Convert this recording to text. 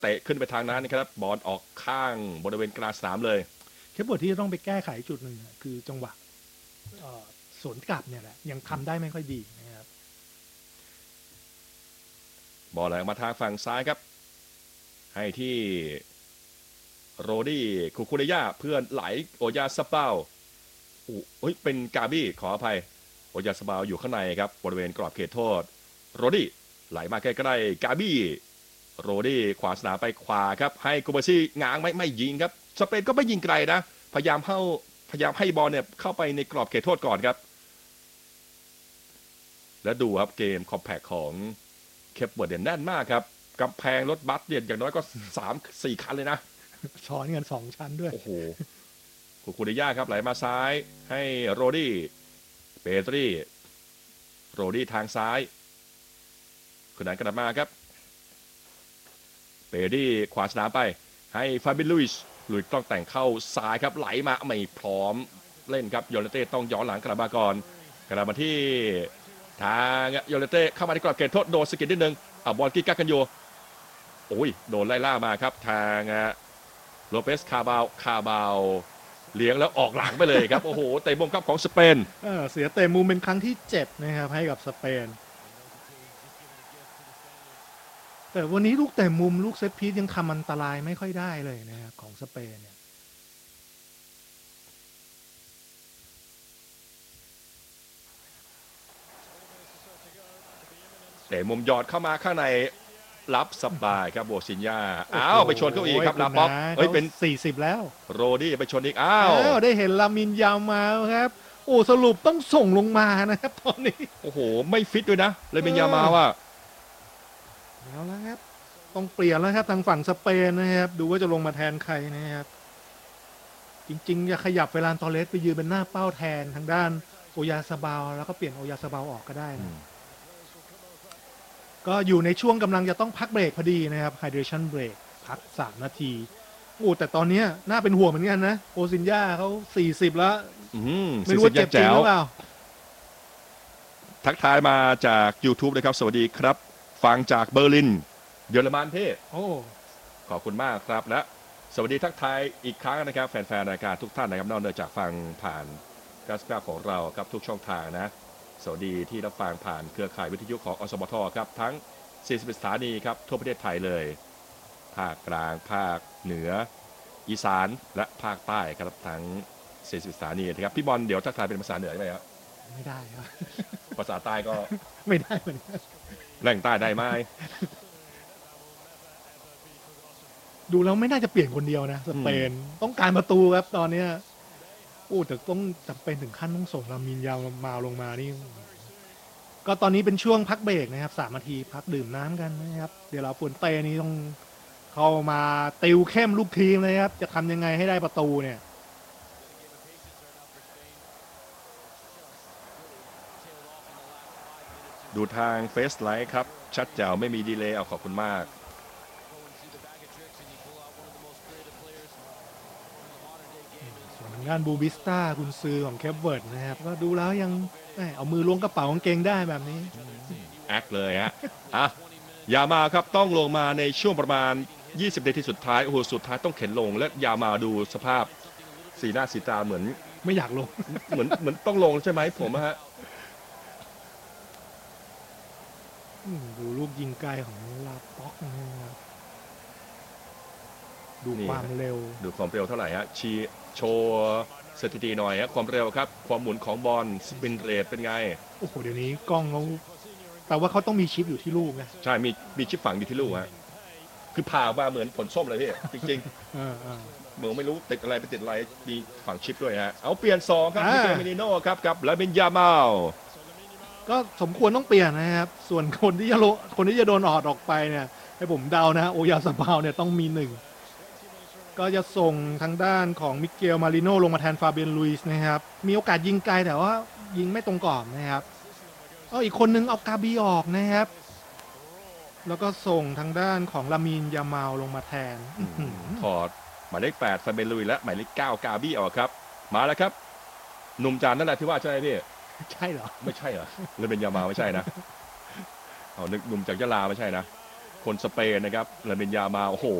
เตะขึ้นไปทางนั้นนะครับบอลออกข้างบริเวณกลางสนามเลยเคปเวิร์ดที่จะต้องไปแก้ไขจุดหนึ่งคือจังหวะสวนกลับเนี่ยแหละยังทำได้ไม่ค่อยดีนะครับบอลไหลมาทางฝั่งซ้ายครับให้ที่โรดี้คูคูเรย่าเพื่อนไหลโอยาสเปาเป็นกาบี้ขออภัยโอยาสเปาอยู่ข้างในครับบริเวณกรอบเขตโทษโรดี้ไหลมาใกล้ๆกาบี้โรดี้ขวาสนามไปขวาครับให้กูเบซี่ง้างไม่ยิงครับสเปนก็ไม่ยิงไกลนะพยายามให้บอลเนี่ยเข้าไปในกรอบเขตโทษก่อนครับและดูครับเกมคอมแพคของเคปเวิร์ดเนี่ยแน่นมากครับกำแพงรถบัสเนี่ยอย่างน้อยก็3-4 คันเลยนะช้อนกัน2 ชั้นด้วยโอ้โหคูเดย่าครับไหลมาซ้ายให้โรดี้เปตรีโรดี้ทางซ้ายคืนนั้นกลับมาครับเปดี้ขวาสนามไปให้ฟาบินลุยส์ต้องแต่งเข้าซ้ายครับไหลมาไม่พร้อมเล่นครับโยเลเต้ต้องย้อนหลังกลับมาก่อนกลับมาที่ทางโยเลเต้เข้ามาในกรอบเขตโทษโดนสกิดนิดนึงบอลกิ๊กกักกันอยู่โดนไล่ล่ามาครับทางโลเปสคาบาวเลี้ยงแล้วออกหลังไปเลยครับโอ้โหเตะมุมครับของสเปนเสียเตะมุมเป็นครั้งที่7นะครับให้กับสเปนแต่วันนี้ลูกเตะมุมลูกเซตพีซยังทำอันตรายไม่ค่อยได้เลยนะครับของสเปนเนี่ยเตะมุมยอดเข้ามาข้างในรับสบายครับโบซินยาไปชนเขาอีกครับลาป๊อปเป็น40แล้วโรดี้ไปชนอีกได้เห็นลามินยามาครับสรุปต้องส่งลงมานะครับตอนนี้โอ้โหไม่ฟิตด้วยนะลามินยามาว่าแล้วครับต้องเปลี่ยนแล้วครับทางฝั่งสเปนนะครับดูว่าจะลงมาแทนใครนะครับจริงๆจะขยับเฟรานตอเรสไปยืนเป็นหน้าเป้าแทนทางด้านโอยาซาบาลแล้วก็เปลี่ยนโอยาซาบาลออกก็ได้นะก็อยู่ในช่วงกำลังจะต้องพักเบรกพอดีนะครับ hydration break พัก3 นาทีแต่ตอนนี้น่าเป็นห่วงเหมือนกันนะโอซินยาเขา40แล้วไม่รู้ว่าเจ็บจริงหรือเปล่าทักทายมาจาก YouTube นะครับสวัสดีครับฟังจากเบอร์ลินเยอรมันพี่ขอบคุณมากครับและสวัสดีทักทายอีกครั้งนะครับแฟนๆรายการทุกท่านนะครับนอกจากฟังผ่าน99ของเราครับทุกช่องทางนะสวัสดีที่รับฟังผ่านเครือข่ายวิทยุของอสมทครับทั้ง40สถานีครับทั่วประเทศไทยเลยภาคกลางภาคเหนืออีสานและภาคใต้ครับทั้ง40สถานีนะครับพี่บอลเดี๋ยวทักทายเป็นภาษาเหนือไหมครับไม่ได้ครับภาษาใต้ก็ไม่ได้เหมือนกันแหล่งใต้ได้ไหมดูแล้วไม่น่าจะเปลี่ยนคนเดียวนะสเปนต้องการประตูครับตอนนี้แต่ต้องจำเป็นถึงขั้นต้องส่งลามินยามาลงมานี่ก็ตอนนี้เป็นช่วงพักเบรกนะครับ3 นาทีพักดื่มน้ำกันนะครับเดี๋ยวเราฝนเตนี้ต้องเข้ามาติวเข้มลูกทีมเลยครับจะทำยังไงให้ได้ประตูเนี่ยดูทางเฟซไลท์ครับชัดแจ๋วไม่มีดีเลย์ขอบคุณมากส่วนทางด้านบูบิสต้าคุณซื้อของเคปเวิร์ดนะครับก็ดูแล้วยังเอามือล้วงกระเป๋ากางเกงได้แบบนี้แอคเลยฮะยามาครับต้องลงมาในช่วงประมาณ20 นาทีสุดท้ายสุดท้ายต้องเข็นลงและยามาดูสภาพสีหน้าสีตาเหมือนไม่อยากลงเหมือนต้องลงใช่ไหมผมฮะดูลูกยิงไกลของลาป็อกนะครับดูความเร็วเท่าไหร่ฮะโชว์สถิติหน่อยฮะความเร็วครับความหมุนของบอลสปินเรทเป็นไงเดี๋ยวนี้กล้องเขาแต่ว่าเขาต้องมีชิปอยู่ที่ลูกนะใช่มีชิปฝังอยู่ที่ลูกฮะคือผ่ามาเหมือนผลส้มเลยพี่จริงๆเหมือนไม่รู้ติดอะไรไปติดอะไรมีฝังชิปด้วยฮะเอาเปลี่ยน2ครับมิเกลเมนิโน่ครับกับลามินยามาลก็สมควรต้องเปลี่ยนนะครับส่วนคนที่จะโดนออกไปเนี่ยให้ผมเดานะโอยาซาบาลเนี่ยต้องมี1ก็จะส่งทางด้านของมิเกลมาริโน่ลงมาแทนฟาเบียนลุยส์นะครับมีโอกาสยิงไกลแต่ว่ายิงไม่ตรงกรอบนะครับอีกคนนึงเอากาบีออกนะครับแล้วก็ส่งทางด้านของลามินยามาลลงมาแทนถอดหมายเลข8ฟาเบียนลุยส์และหมายเลข9กาบีออกครับมาแล้วครับหนุ่มจานนั่นแหละที่ว่าใช่ไหมพี่ใช่เหรอไม่ใช่เหรอเลยเป็นยามาไม่ใช่นะนึกหนุ่มจากยะลาไม่ใช่นะคนสเปนนะครับลามินยามาโอ้โห